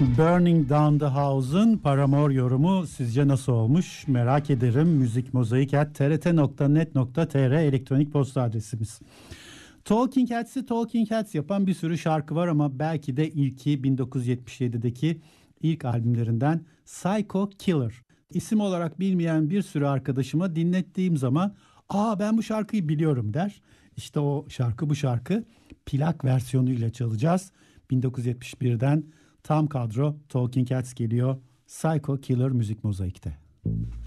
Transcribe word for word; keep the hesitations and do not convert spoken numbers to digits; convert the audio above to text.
Burning Down the House'un Paramore yorumu sizce nasıl olmuş? Merak ederim. Müzikmozaik at t r t nokta net nokta t r elektronik posta adresimiz. Talking Heads'i Talking Heads yapan bir sürü şarkı var ama belki de ilki bin dokuz yüz yetmiş yedideki ilk albümlerinden Psycho Killer. İsim olarak bilmeyen bir sürü arkadaşıma dinlettiğim zaman "Aa, ben bu şarkıyı biliyorum" der. İşte o şarkı bu şarkı. Plak versiyonuyla çalacağız. bin dokuz yüz yetmiş birden tam kadro Talking Heads geliyor. Psycho Killer Müzik Mozaik'te.